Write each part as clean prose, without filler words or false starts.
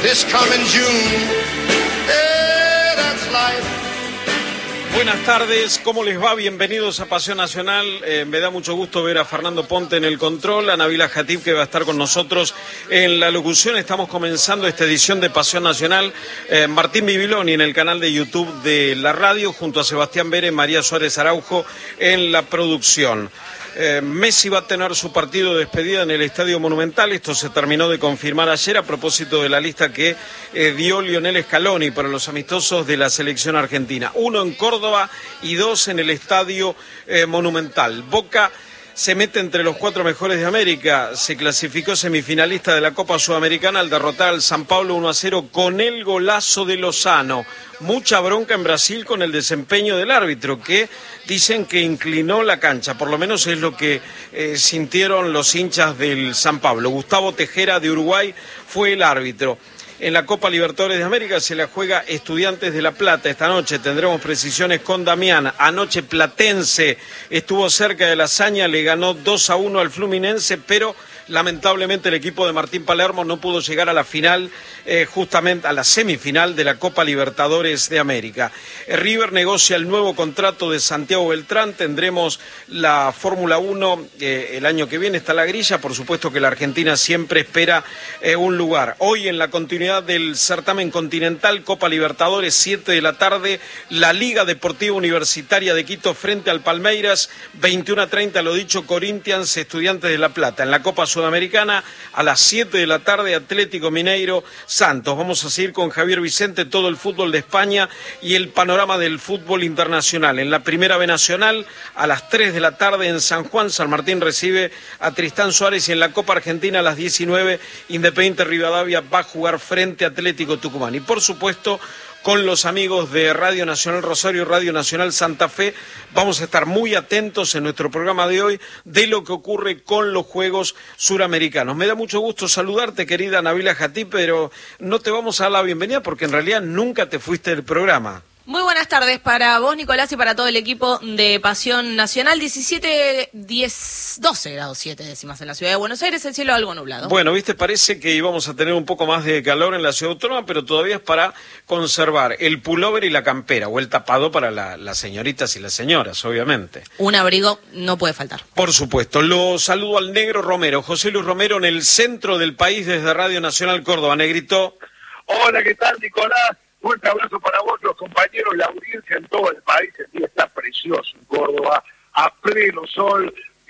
this coming June. Yeah, that's life. Buenas tardes, ¿cómo les va? Bienvenidos a Pasión Nacional. Me da mucho gusto ver a Fernando Ponte en el control, a Nabila Jatib, que va a estar con nosotros en la locución. Estamos comenzando esta edición de Pasión Nacional. Martín Bibiloni en el canal de YouTube de la radio, junto a Sebastián Bere, María Suárez Araujo en la producción. Messi va a tener su partido de despedida en el Estadio Monumental. Esto se terminó de confirmar ayer a propósito de la lista que dio Lionel Scaloni para los amistosos de la selección argentina. 1 en Córdoba y 2 en el Estadio Monumental. Boca se mete entre los 4 mejores de América. Se clasificó semifinalista de la Copa Sudamericana al derrotar al San Pablo 1-0 con el golazo de Lozano. Mucha bronca en Brasil con el desempeño del árbitro, que dicen que inclinó la cancha, por lo menos es lo que sintieron los hinchas del San Pablo. Gustavo Tejera de Uruguay fue el árbitro. En la Copa Libertadores de América se la juega Estudiantes de La Plata. Esta noche tendremos precisiones con Damián. Anoche Platense estuvo cerca de la hazaña, le ganó 2-1 al Fluminense, pero lamentablemente el equipo de Martín Palermo no pudo llegar a la final, justamente a la semifinal de la Copa Libertadores de América. River negocia el nuevo contrato de Santiago Beltrán. Tendremos la Fórmula 1 el año que viene, está la grilla. Por supuesto que la Argentina siempre espera un lugar. Hoy en la continuidad del certamen continental, Copa Libertadores, 7 de la tarde, la Liga Deportiva Universitaria de Quito frente al Palmeiras, 21:30, lo dicho, Corinthians, Estudiantes de La Plata. En la Copa Sudamericana, a las 7 de la tarde, Atlético Mineiro, Santos. Vamos a seguir con Javier Vicente, todo el fútbol de España y el panorama del fútbol internacional. En la Primera B Nacional, a las 3 de la tarde en San Juan, San Martín recibe a Tristán Suárez, y en la Copa Argentina a las 19, Independiente Rivadavia va a jugar frente a Atlético Tucumán. Y por supuesto, con los amigos de Radio Nacional Rosario y Radio Nacional Santa Fe, vamos a estar muy atentos en nuestro programa de hoy de lo que ocurre con los Juegos Suramericanos. Me da mucho gusto saludarte, querida Nabila Jatib, pero no te vamos a dar la bienvenida porque en realidad nunca te fuiste del programa. Muy buenas tardes para vos, Nicolás, y para todo el equipo de Pasión Nacional. 12 grados 7 décimas en la ciudad de Buenos Aires, el cielo algo nublado. Bueno, viste, parece que íbamos a tener un poco más de calor en la ciudad autónoma, pero todavía es para conservar el pullover y la campera, o el tapado para las señoritas y las señoras, obviamente. Un abrigo no puede faltar. Por supuesto. Lo saludo al Negro Romero, José Luis Romero, en el centro del país desde Radio Nacional Córdoba. Negrito. Hola, ¿qué tal, Nicolás? Fuerte abrazo para vos, los compañeros, la audiencia en todo el país. El día está precioso en Córdoba, a pleno sol,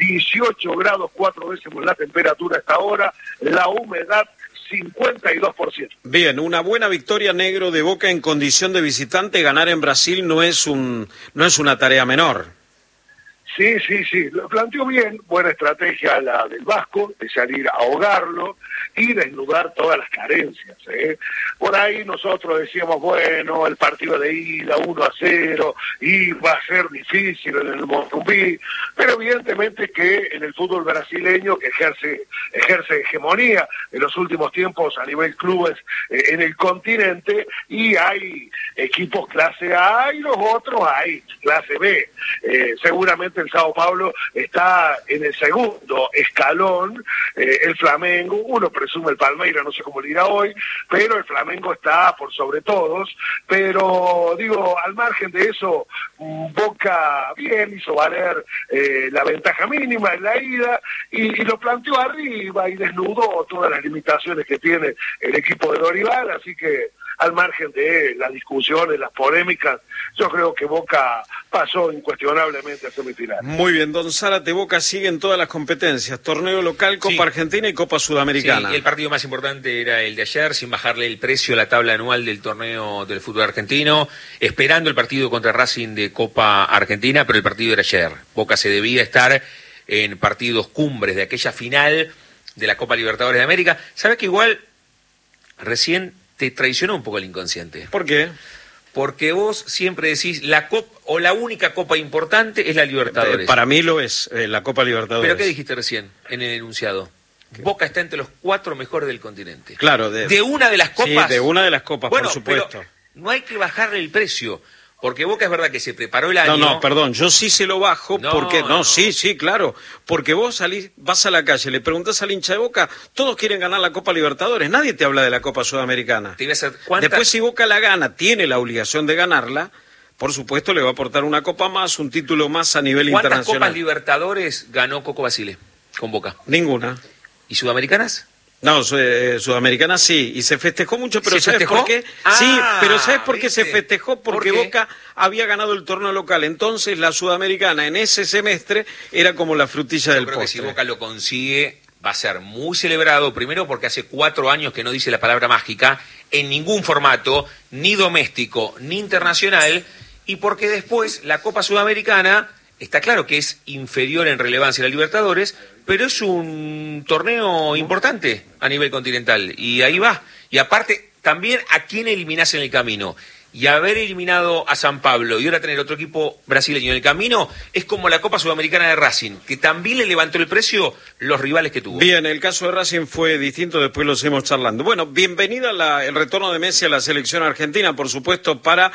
18 grados, 4 décimos la temperatura hasta ahora, la humedad 52%. Bien, una buena victoria, Negro, de Boca en condición de visitante. Ganar en Brasil no es una tarea menor. Sí, lo planteó bien, buena estrategia la del Vasco, de salir a ahogarlo y desnudar todas las carencias. Por ahí nosotros decíamos, bueno, el partido de ida, 1-0, y va a ser difícil en el Morumbi, pero evidentemente que en el fútbol brasileño, que ejerce hegemonía en los últimos tiempos a nivel clubes en el continente, y hay equipos clase A y los otros hay clase B. Seguramente el Sao Paulo está en el segundo escalón, el Flamengo, uno presume el Palmeiras, no sé cómo le irá hoy, pero el Flamengo está por sobre todos. Pero digo, al margen de eso, Boca bien, hizo valer la ventaja mínima en la ida y lo planteó arriba y desnudó todas las limitaciones que tiene el equipo de Dorival, así que al margen de las discusiones, las polémicas, yo creo que Boca pasó incuestionablemente a semifinal. Muy bien, don Zárate, Boca sigue en todas las competencias, torneo local, Copa Argentina y Copa Sudamericana. Sí, el partido más importante era el de ayer, sin bajarle el precio a la tabla anual del torneo del fútbol argentino, esperando el partido contra Racing de Copa Argentina, pero el partido era ayer. Boca se debía estar en partidos cumbres de aquella final de la Copa Libertadores de América. ¿Sabes que igual recién te traicionó un poco el inconsciente? ¿Por qué? Porque vos siempre decís la copa o la única copa importante es la Libertadores. Para mí lo es, la Copa Libertadores. ¿Pero qué dijiste recién en el enunciado? Boca está entre los 4 mejores del continente. Claro, de una de las copas. Sí, de una de las copas, bueno, por supuesto. Pero no hay que bajarle el precio. Porque Boca es verdad que se preparó el año... No, perdón, yo sí se lo bajo porque... No. Sí, claro. Porque vos vas a la calle, le preguntás al hincha de Boca, todos quieren ganar la Copa Libertadores, nadie te habla de la Copa Sudamericana. Te iba a hacer, Después, si Boca la gana, tiene la obligación de ganarla, por supuesto le va a aportar una copa más, un título más a nivel internacional. ¿Cuántas Copas Libertadores ganó Coco Basile con Boca? Ninguna. ¿Y Sudamericanas? No, Sudamericana sí, y se festejó mucho, pero ¿sabes por qué? Sí, pero ¿sabes por qué se festejó? Porque Boca había ganado el torneo local, entonces la Sudamericana en ese semestre era como la frutilla del postre. Yo creo que si Boca lo consigue va a ser muy celebrado, primero porque hace 4 años que no dice la palabra mágica en ningún formato, ni doméstico ni internacional, y porque después la Copa Sudamericana está claro que es inferior en relevancia a la Libertadores, pero es un torneo importante a nivel continental, y ahí va. Y aparte, también a quién eliminás en el camino. Y haber eliminado a San Pablo y ahora tener otro equipo brasileño en el camino es como la Copa Sudamericana de Racing, que también le levantó el precio los rivales que tuvo. Bien, el caso de Racing fue distinto, después lo seguimos charlando. Bueno, bienvenida el retorno de Messi a la selección argentina, por supuesto, para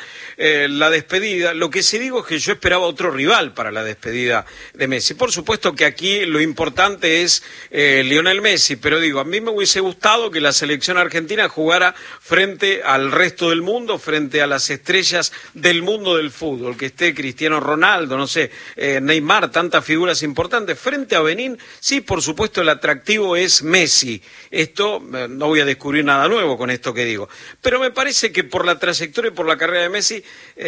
la despedida. Lo que sí digo es que yo esperaba otro rival para la despedida de Messi. Por supuesto que aquí lo importante es Lionel Messi, pero digo, a mí me hubiese gustado que la selección argentina jugara frente al resto del mundo, frente a las estrellas del mundo del fútbol, que esté Cristiano Ronaldo, no sé, Neymar, tantas figuras importantes. Frente a Benín, sí, por supuesto, el atractivo es Messi. Esto, no voy a descubrir nada nuevo con esto que digo, pero me parece que por la trayectoria y por la carrera de Messi,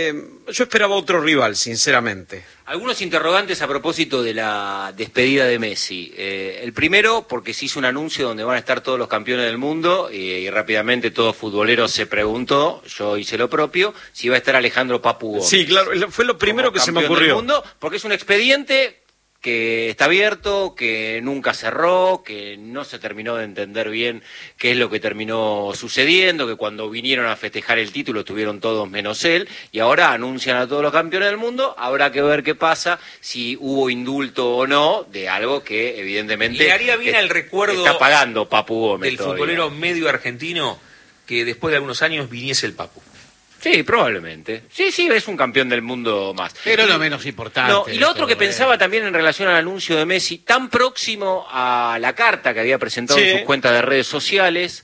yo esperaba otro rival, sinceramente. Algunos interrogantes a propósito de la despedida de Messi. El primero, porque se hizo un anuncio donde van a estar todos los campeones del mundo y rápidamente todo futbolero se preguntó, yo hice lo propio, si iba a estar Alejandro Papu Gómez. Sí, claro, fue lo primero que se me ocurrió. Mundo, porque es un expediente que está abierto, que nunca cerró, que no se terminó de entender bien qué es lo que terminó sucediendo, que cuando vinieron a festejar el título estuvieron todos menos él, y ahora anuncian a todos los campeones del mundo. Habrá que ver qué pasa, si hubo indulto o no, de algo que evidentemente le haría bien al recuerdo está pagando Papu Gómez del todavía. Futbolero medio argentino que después de algunos años viniese el Papu. Sí, probablemente. Sí, es un campeón del mundo más. Pero lo menos importante. No, y lo otro que pensaba también en relación al anuncio de Messi, tan próximo a la carta que había presentado en sus cuentas de redes sociales,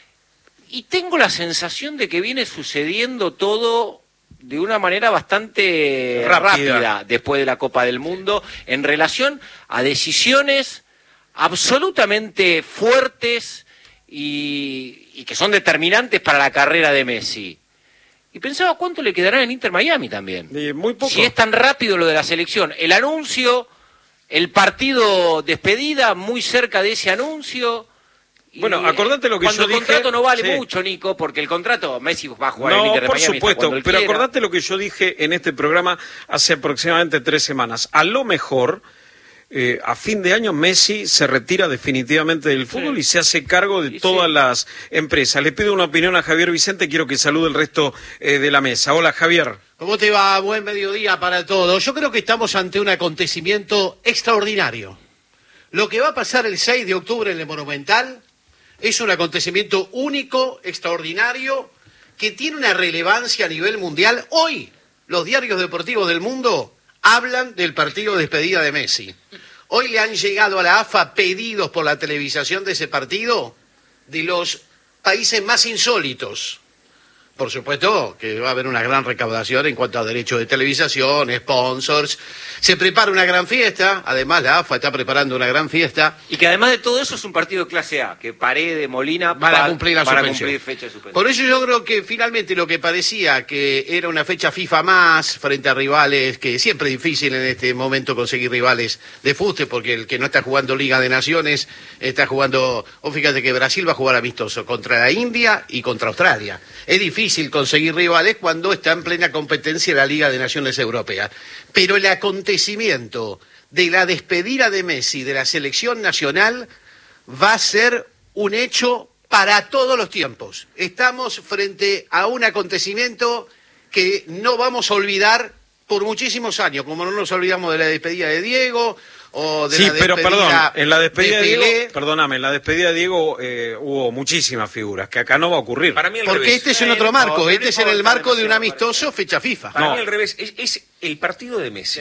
y tengo la sensación de que viene sucediendo todo de una manera bastante rápida después de la Copa del Mundo, en relación a decisiones absolutamente fuertes y que son determinantes para la carrera de Messi. Y pensaba cuánto le quedará en Inter Miami también. Muy poco. Si es tan rápido lo de la selección. El anuncio, el partido despedida, muy cerca de ese anuncio. Bueno, acordate lo que yo dije. Cuando el contrato no vale mucho, Nico, porque el contrato, Messi va a jugar en Inter de Miami. No, por supuesto, pero acordate lo que yo dije en este programa hace aproximadamente 3 semanas. A lo mejor, a fin de año Messi se retira definitivamente del fútbol y se hace cargo de todas las empresas. Le pido una opinión a Javier Vicente, quiero que salude el resto de la mesa. Hola, Javier. ¿Cómo te va? Buen mediodía para todos. Yo creo que estamos ante un acontecimiento extraordinario. Lo que va a pasar el 6 de octubre en el Monumental es un acontecimiento único, extraordinario, que tiene una relevancia a nivel mundial. Hoy, los diarios deportivos del mundo hablan del partido de despedida de Messi. Hoy le han llegado a la AFA pedidos por la televisación de ese partido de los países más insólitos. Por supuesto que va a haber una gran recaudación en cuanto a derechos de televisación, sponsors. Se prepara una gran fiesta, además la AFA está preparando una gran fiesta. Y que además de todo eso es un partido de clase A, que Paredes, Molina van a cumplir la suspensión. Cumplir fecha de suspensión. Por eso yo creo que finalmente lo que parecía que era una fecha FIFA más frente a rivales, que siempre es difícil en este momento conseguir rivales de fútbol, porque el que no está jugando Liga de Naciones está jugando... fíjate que Brasil va a jugar amistoso contra la India y contra Australia. Es difícil conseguir rivales cuando está en plena competencia la Liga de Naciones Europea. Pero el acontecimiento de la despedida de Messi de la selección nacional va a ser un hecho para todos los tiempos. Estamos frente a un acontecimiento que no vamos a olvidar por muchísimos años, como no nos olvidamos de la despedida de Diego, o de Sí, la pero despedida perdón, en la despedida de Pelé. Diego, perdóname, en la despedida de Diego hubo muchísimas figuras, que acá no va a ocurrir. Para mí al Porque revés. este es en otro marco, este es en el marco de un amistoso fecha FIFA. Para No. mí al revés, es el partido de Messi.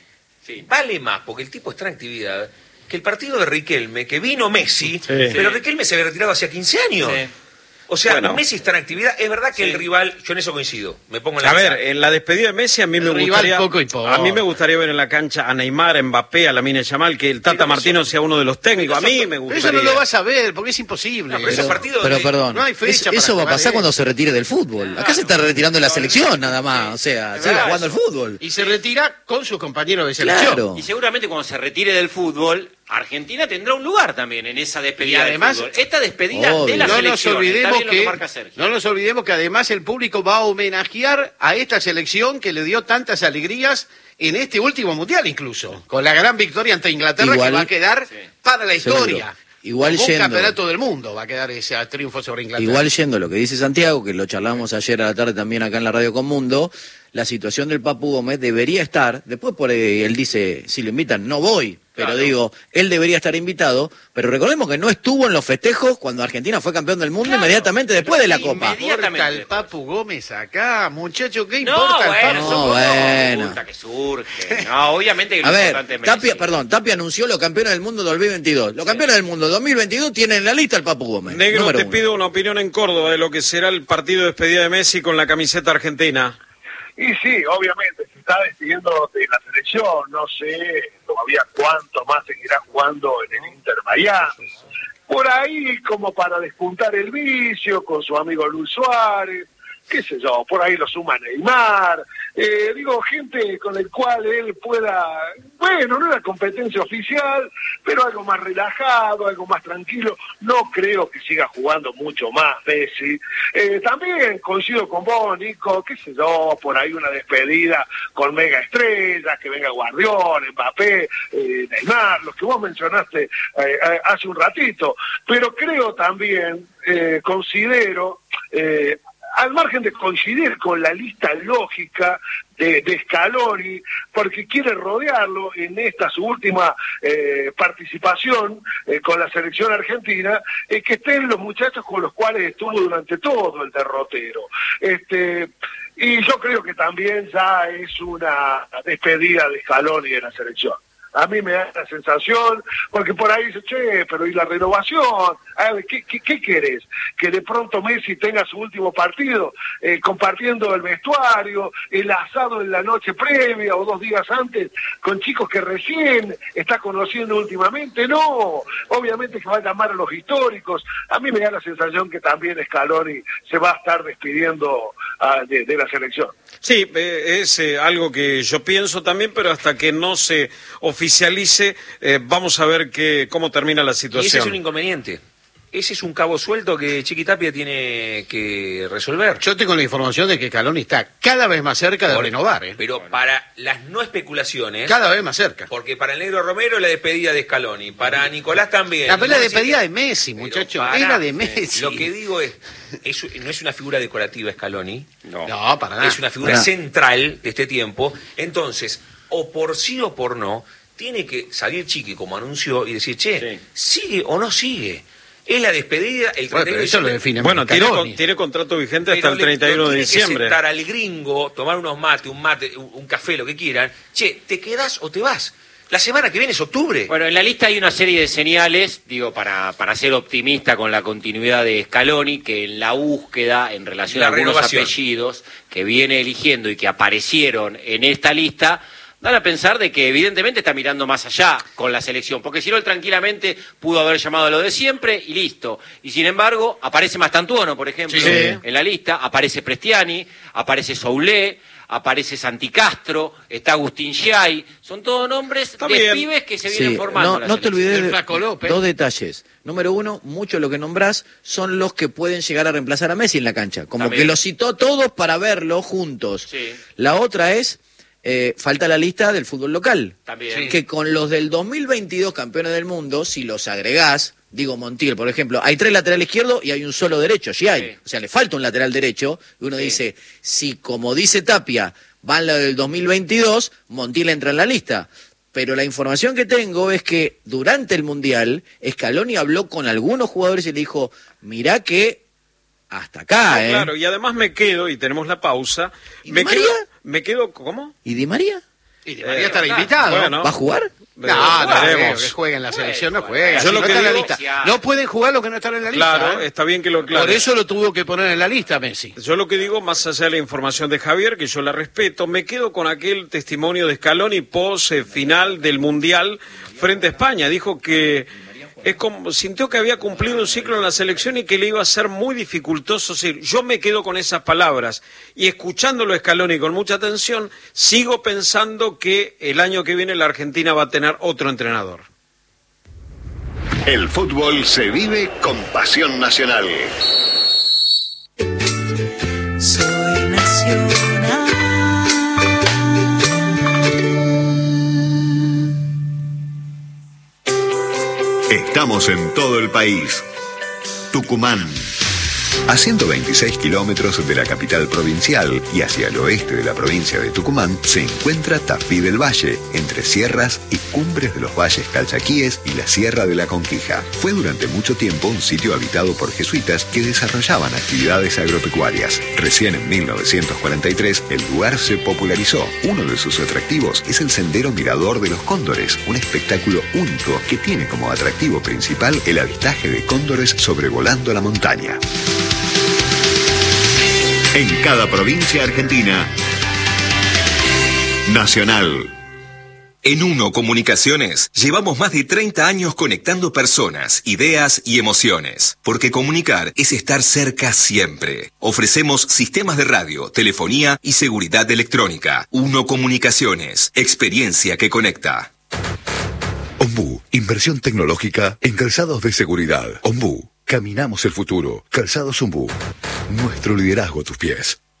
Sí. Vale más, porque el tipo está en actividad, que el partido de Riquelme, que vino Messi, Sí. pero Riquelme se había retirado hacía 15 años. Sí. O sea, Bueno. Messi está en actividad. Es verdad que el rival, yo en eso coincido, me pongo en la A ver, mesa. en la despedida de Messi a mí me El rival gustaría poco importa. a mí me gustaría ver en la cancha a Neymar, a Mbappé, a Lamine Yamal, que el Tata Pero Martino eso- sea uno de los técnicos. A mí me Pero gustaría. eso no lo vas a ver, porque es imposible. No, pero esos partidos Pero de- perdón, no hay fecha para eso va a jugar pasar eso. cuando se retire del fútbol. Acá se está retirando de la selección nada más, o sea, sigue verdad, jugando al fútbol. Y se retira con sus compañeros de selección. Claro. Y seguramente cuando se retire del fútbol, Argentina tendrá un lugar también en esa despedida Y además- del fútbol. Esta despedida Obvio. de la No nos selección, está olvidemos bien lo que marca que Sergio. no nos olvidemos que además el público va a homenajear a esta selección que le dio tantas alegrías en este último mundial incluso, con la gran victoria ante Inglaterra Igual- que va a quedar para la Seguro. historia. Igual Como un yendo. campeonato del mundo va a quedar ese triunfo sobre Inglaterra. Igual yendo a lo que dice Santiago, que lo charlamos ayer a la tarde también acá en la Radio Con Mundo, la situación del Papu Gómez debería estar, después por ahí él dice, si lo invitan, no voy, pero Claro. digo, él debería estar invitado, pero recordemos que no estuvo en los festejos cuando Argentina fue campeón del mundo inmediatamente después de la Copa. ¿Qué importa el Papu Gómez acá, muchacho? ¿Qué No, importa el bueno, Papu? No, son bueno. preguntas que surgen. No, obviamente que lo A ver, importante es Messi. Tapia anunció los campeones del mundo 2022. Los campeones del mundo 2022 tienen en la lista el Papu Gómez. Negro, número te uno. pido una opinión en Córdoba de lo que será el partido de despedida de Messi con la camiseta argentina. Y sí, obviamente, se está despidiendo de la selección, no sé todavía cuánto más seguirá jugando en el Inter Miami. Por ahí, como para despuntar el vicio con su amigo Luis Suárez, qué sé yo, por ahí lo suma Neymar, digo, gente con el cual él pueda, bueno, no una competencia oficial, pero algo más relajado, algo más tranquilo. No creo que siga jugando mucho más Messi. También coincido con vos, Nico, qué sé yo, por ahí una despedida con mega estrellas, que venga Guardiola, Mbappé, Neymar, los que vos mencionaste hace un ratito. Pero creo también, considero, al margen de coincidir con la lista lógica de Scaloni, porque quiere rodearlo en esta su última participación con la selección argentina, que estén los muchachos con los cuales estuvo durante todo el derrotero. Y yo creo que también ya es una despedida de Scaloni de la selección. A mí me da la sensación, porque por ahí dice, che, pero ¿y la renovación? A ver, ¿qué querés? Que de pronto Messi tenga su último partido compartiendo el vestuario, el asado en la noche previa o 2 días antes con chicos que recién está conociendo últimamente. No, obviamente que va a llamar a los históricos. A mí me da la sensación que también Scaloni se va a estar despidiendo de la selección. Sí, es algo que yo pienso también, pero hasta que no se oficialice, vamos a ver cómo termina la Y ese es un situación. inconveniente. Ese es un cabo suelto que Chiqui Tapia tiene que resolver. Yo tengo la información de que Scaloni está cada vez más cerca de renovar, ¿eh? Pero para las no especulaciones, Cada vez más cerca. porque para el Negro Romero la despedida de Scaloni, para Nicolás también. La pelea No de sé despedida qué- de Messi, Pero muchacho. pará, Es la de Messi. Lo que digo es, no es una figura decorativa Scaloni, No, para nada. es una figura Pará. central de este tiempo. Entonces, o por sí o por no, tiene que salir Chiqui como anunció y decir, che, ¿sigue o no sigue? Es la despedida el 31 Bueno, pero de eso lo diciembre. define Bueno, Scaloni. tiene contrato vigente hasta Pero el 31 lo de tiene que diciembre. sentar al gringo, tomar unos mates, un café, lo que quieran. Che, ¿te quedás o te vas? La semana que viene es octubre. Bueno, en la lista hay una serie de señales, digo, para ser optimista con la continuidad de Scaloni, que en la búsqueda, en relación La a algunos renovación. apellidos que viene eligiendo y que aparecieron en esta lista, dan a pensar de que evidentemente está mirando más allá con la selección, porque si no, él tranquilamente pudo haber llamado a lo de siempre y listo. Y sin embargo, aparece Mastantuono, por ejemplo, Sí. en la lista, aparece Prestiani, aparece Soulé, aparece Santi Castro, está Agustín Giai, son todos nombres Está de bien. pibes que se Sí, vienen formando. en la no te selección. olvides El de Flaco López. 2 detalles. Número 1, mucho de lo que nombrás son los que pueden llegar a reemplazar a Messi en la cancha. Como También. que los citó todos para verlo juntos. Sí. La otra es, falta la lista del fútbol local. También. Sí. Que con los del 2022 campeones del mundo, si los agregás, digo Montiel, por ejemplo, hay 3 laterales izquierdos y hay un solo derecho, sí hay. Sí. O sea, le falta un lateral derecho. Y uno Sí. dice, si como dice Tapia, van la del 2022, Montiel entra en la lista. Pero la información que tengo es que durante el Mundial, Scaloni habló con algunos jugadores y le dijo, mirá que hasta acá, No, claro, y además me quedo, y tenemos la pausa, ¿Y Di María? Me quedo, ¿cómo? ¿Y Di María? Y Di María estará invitado. Bueno, ¿Va a jugar? No, veremos. que jueguen en la selección, no juega. Yo Si lo no que está en la digo- lista. No pueden jugar los que no están en la lista. Claro, está bien que lo aclare. Por eso lo tuvo que poner en la lista Messi. Yo lo que digo, más allá de la información de Javier, que yo la respeto, me quedo con aquel testimonio de Scaloni post final del Mundial frente a España. Dijo que sintió que había cumplido un ciclo en la selección y que le iba a ser muy dificultoso. Yo me quedo con esas palabras y escuchándolo a Scaloni con mucha atención, sigo pensando que el año que viene la Argentina va a tener otro entrenador. El fútbol se vive con pasión nacional. Soy nacional. Estamos en todo el país. Tucumán. A 126 kilómetros de la capital provincial y hacia el oeste de la provincia de Tucumán se encuentra Tafí del Valle, entre sierras y cumbres de los valles Calchaquíes y la Sierra de la Conquija. Fue durante mucho tiempo un sitio habitado por jesuitas que desarrollaban actividades agropecuarias. Recién en 1943 el lugar se popularizó. Uno de sus atractivos es el Sendero Mirador de los Cóndores, un espectáculo único que tiene como atractivo principal el avistaje de cóndores sobrevolando la montaña. En cada provincia argentina, Nacional. En Uno Comunicaciones llevamos más de 30 años conectando personas, ideas y emociones, porque comunicar es estar cerca siempre. Ofrecemos sistemas de radio, telefonía y seguridad electrónica. Uno Comunicaciones, experiencia que conecta. Ombú, inversión tecnológica en calzados de seguridad. Ombú, caminamos el futuro. Calzados Ombú, nuestro liderazgo a tus pies.